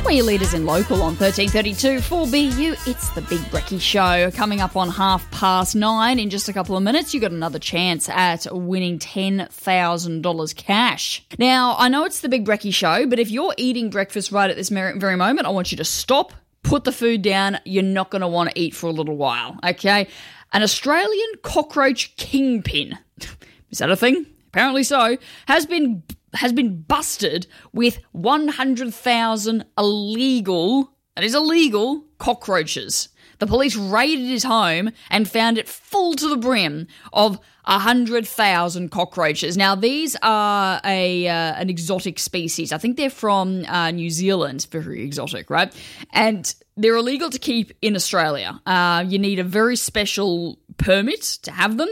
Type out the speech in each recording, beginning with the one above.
we're your leaders in local on 1332 4BU. It's the Big Brekkie Show. Coming up on 9:30 in just a couple of minutes, you got another chance at winning $10,000 cash. Now, I know it's the Big Brekkie Show, but if you're eating breakfast right at this very moment, I want you to stop, put the food down. You're not going to want to eat for a little while, okay? An Australian cockroach kingpin, is that a thing? Apparently so, has been busted with 100,000 illegal cockroaches. The police raided his home and found it full to the brim of 100,000 cockroaches. Now, these are an exotic species. I think they're from New Zealand. Very exotic, right? And they're illegal to keep in Australia. You need a very special permit to have them.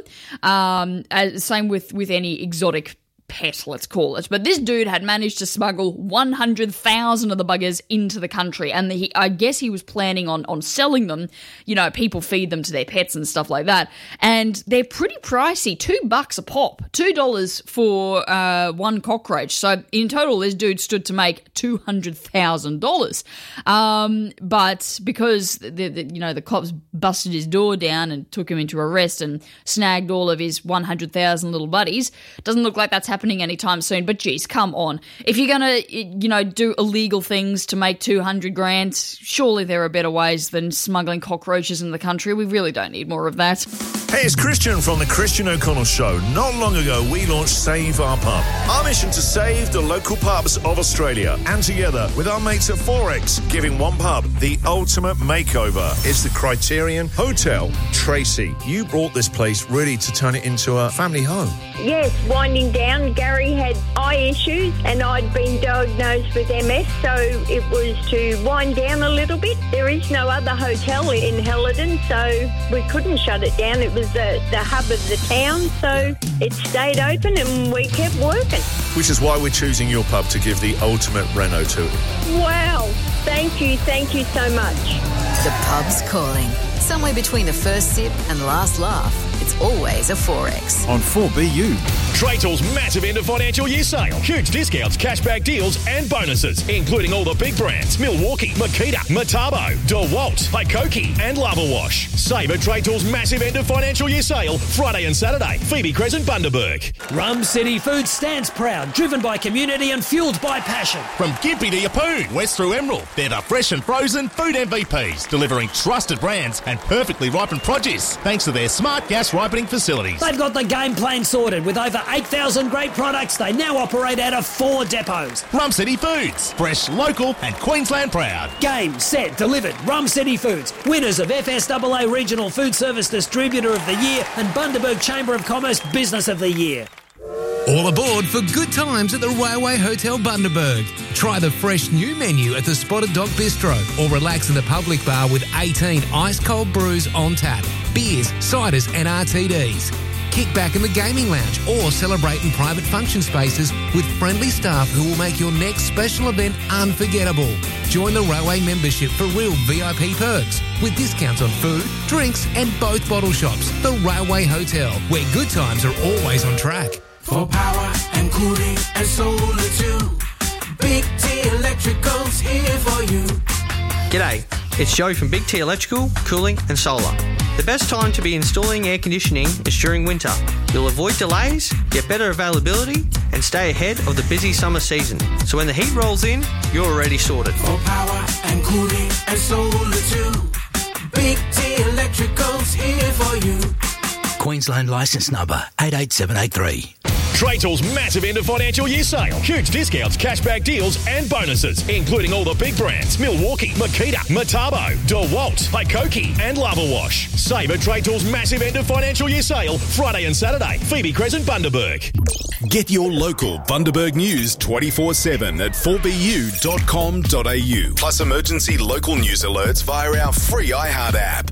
Same with any exotic pet, let's call it. But this dude had managed to smuggle 100,000 of the buggers into the country, and I guess he was planning on selling them. You know, people feed them to their pets and stuff like that, and they're pretty pricey. $2 a pop, $2 for one cockroach. So in total, this dude stood to make $200,000. But because the cops busted his door down and took him into arrest and snagged all of his 100,000 little buddies, doesn't look like that's happening anytime soon. But geez, come on. If you're going to, do illegal things to make 200 grand, surely there are better ways than smuggling cockroaches in the country. We really don't need more of that. Hey, it's Christian from The Christian O'Connell Show. Not long ago, we launched Save Our Pub. Our mission to save the local pubs of Australia, and together with our mates at Forex, giving one pub the ultimate makeover. It's the Criterion Hotel. Tracy, you brought this place really to turn it into a family home. Yes, winding down. Gary had eye issues and I'd been diagnosed with MS, so it was to wind down a little bit. There is no other hotel in Helidon, so we couldn't shut it down. It was the hub of the town, so it stayed open and we kept working. Which is why we're choosing your pub to give the ultimate reno to. Wow, thank you so much. The pub's calling. Somewhere between the first sip and last laugh, it's always a Forex. On 4BU. Traytol's massive end of financial year sale. Huge discounts, cashback deals and bonuses, including all the big brands. Milwaukee, Makita, Metabo, DeWalt, Hikoki and Lava Wash. Save at Traytol's massive end of financial year sale, Friday and Saturday. Phoebe Crescent, Bundaberg. Rum City Foods stands proud, driven by community and fuelled by passion. From Gympie to Yeppoon, west through Emerald, they're the fresh and frozen food MVPs, delivering trusted brands and perfectly ripened produce, thanks to their smart gas ripening facilities. They've got the game plan sorted. With over 8,000 great products, they now operate out of 4 depots. Rum City Foods, fresh, local and Queensland proud. Game, set, delivered. Rum City Foods, winners of FSAA Regional Food Service Distributor of the Year and Bundaberg Chamber of Commerce Business of the Year. All aboard for good times at the Railway Hotel Bundaberg. Try the fresh new menu at the Spotted Dog Bistro or relax in the public bar with 18 ice-cold brews on tap, beers, ciders and RTDs. Kick back in the gaming lounge or celebrate in private function spaces with friendly staff who will make your next special event unforgettable. Join the Railway membership for real VIP perks with discounts on food, drinks and both bottle shops. The Railway Hotel, where good times are always on track. For power and cooling and solar too, Big T Electrical's here for you. G'day, it's Joe from Big T Electrical, Cooling and Solar. The best time to be installing air conditioning is during winter. You'll avoid delays, get better availability and stay ahead of the busy summer season. So when the heat rolls in, you're already sorted. For power and cooling and solar too, Big T Electrical's here for you. Queensland licence number 88783. Traytol's massive end of financial year sale. Huge discounts, cashback deals and bonuses, including all the big brands. Milwaukee, Makita, Metabo, DeWalt, Hikoki and Lava Wash. Save at Traytol's massive end of financial year sale, Friday and Saturday. Phoebe Crescent, Bundaberg. Get your local Bundaberg news 24/7 at 4bu.com.au. Plus emergency local news alerts via our free iHeart app.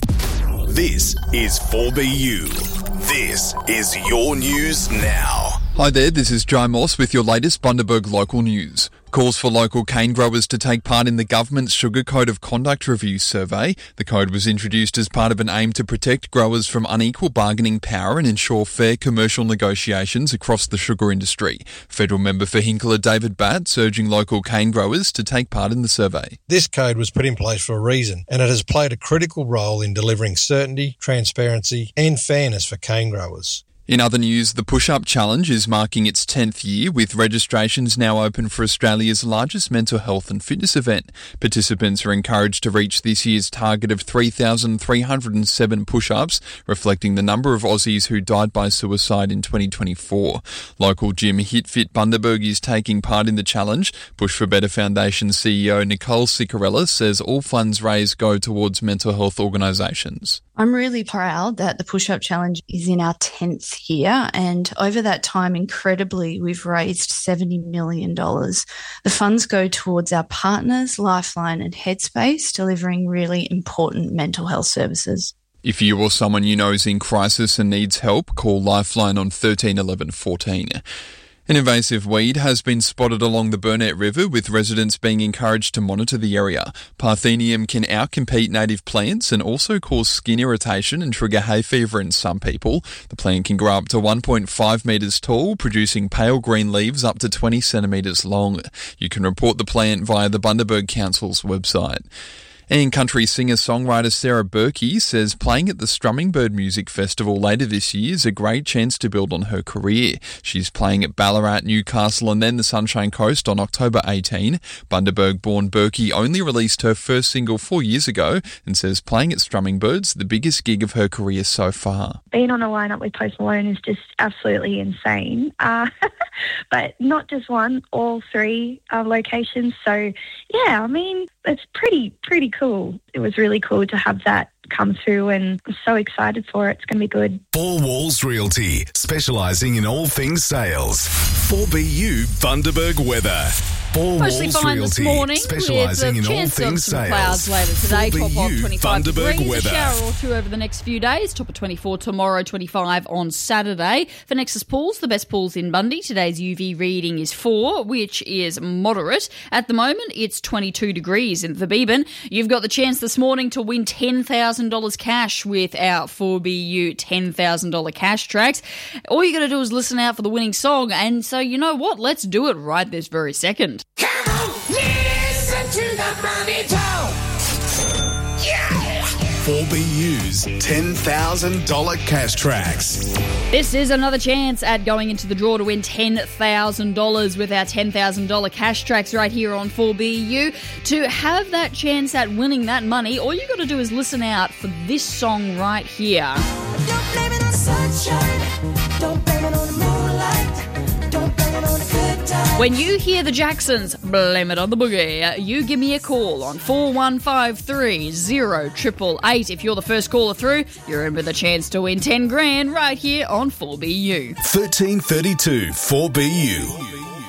This is 4BU. This is your news now. Hi there, this is Jai Moss with your latest Bundaberg local news. Calls for local cane growers to take part in the government's Sugar Code of Conduct Review survey. The code was introduced as part of an aim to protect growers from unequal bargaining power and ensure fair commercial negotiations across the sugar industry. Federal member for Hinkler David Batts urging local cane growers to take part in the survey. This code was put in place for a reason, and it has played a critical role in delivering certainty, transparency and fairness for cane growers. In other news, the Push-Up Challenge is marking its 10th year, with registrations now open for Australia's largest mental health and fitness event. Participants are encouraged to reach this year's target of 3,307 push-ups, reflecting the number of Aussies who died by suicide in 2024. Local gym HitFit Bundaberg is taking part in the challenge. Push for Better Foundation CEO Nicole Ciccarella says all funds raised go towards mental health organisations. I'm really proud that the Push-Up Challenge is in our 10th year, and over that time, incredibly, we've raised $70 million. The funds go towards our partners, Lifeline and Headspace, delivering really important mental health services. If you or someone you know is in crisis and needs help, call Lifeline on 13 11 14. An invasive weed has been spotted along the Burnett River, with residents being encouraged to monitor the area. Parthenium can outcompete native plants and also cause skin irritation and trigger hay fever in some people. The plant can grow up to 1.5 metres tall, producing pale green leaves up to 20 centimetres long. You can report the plant via the Bundaberg Council's website. And country singer-songwriter Sarah Berkey says playing at the Strumming Bird Music Festival later this year is a great chance to build on her career. She's playing at Ballarat, Newcastle and then the Sunshine Coast on October 18. Bundaberg-born Berkey only released her first single 4 years ago and says playing at Strumming Bird's the biggest gig of her career so far. Being on a lineup with Post Malone is just absolutely insane. But not just one, all three locations. So, yeah, I mean, it's pretty cool. It was really cool to have that come through, and I'm so excited for it. It's going to be good. Four Walls Realty, specialising in all things sales. 4BU Bundaberg Weather. Mostly fine this morning, with a chance of some clouds later today. Top of 25 degrees, a shower or two over the next few days. Top of 24 tomorrow, 25 on Saturday. For Nexus Pools, the best pools in Bundy, today's UV reading is 4, which is moderate. At the moment, it's 22 degrees in the Beeban. You've got the chance this morning to win $10,000 cash with our 4BU $10,000 cash tracks. All you got to do is listen out for the winning song, and so you know what? Let's do it right this very second. Come on, listen to the money talk. Yeah! 4BU's $10,000 cash tracks. This is another chance at going into the draw to win $10,000 with our $10,000 cash tracks right here on 4BU. To have that chance at winning that money, all you got to do is listen out for this song right here. Don't blame it on sunshine. Don't blame it on the moonlight. Don't blame it on the good times. When you hear the Jacksons, blame it on the boogie, you give me a call on 4153 0888. If you're the first caller through, you're in with a chance to win 10 grand right here on 4BU. 1332 4BU.